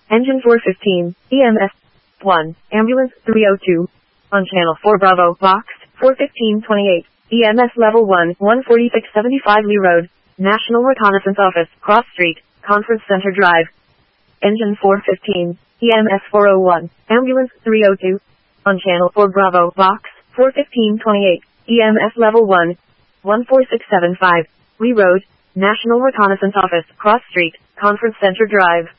Engine 415, EMS 1, Ambulance 302. On Channel 4 Bravo, Box 41528, EMS Level 1, 14675 Lee Road, National Reconnaissance Office, Cross Street, Conference Center Drive. Engine 415, EMS 401, Ambulance 302. On Channel 4 Bravo, Box 41528, EMS Level 1, 14675, Lee Road, National Reconnaissance Office, Cross Street, Conference Center Drive.